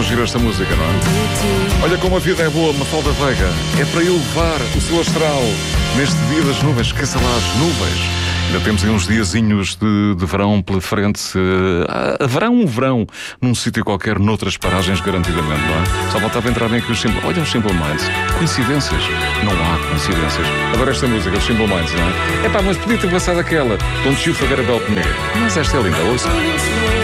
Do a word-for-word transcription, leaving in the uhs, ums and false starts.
tão gira esta música, não é? Olha como a vida é boa, Mafalda Veiga. É para elevar o seu astral neste dia das nuvens. Que saladas, nuvens. Ainda temos aí uns diazinhos de, de verão pela frente. Uh, haverá um verão num sítio qualquer, noutras paragens, garantidamente, não é? Só faltava entrar bem aqui os Simple... Olha os Simple Minds. Coincidências? Não há coincidências. Adoro esta música, os Simple Minds, não é? É pá, mas podia ter passado aquela. Don't you forget about me. Mas esta é linda, ouça.